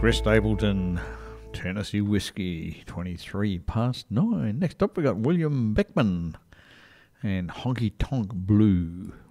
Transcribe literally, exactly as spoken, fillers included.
Chris Stapleton, Tennessee Whiskey, twenty-three past nine. Next up we got William Beckman and Honky Tonk Blue.